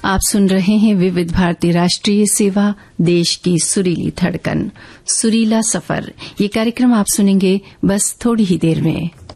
आप सुन रहे हैं विविध भारती राष्ट्रीय सेवा, देश की सुरीली धड़कन, सुरीला सफर। ये कार्यक्रम आप सुनेंगे बस थोड़ी ही देर में।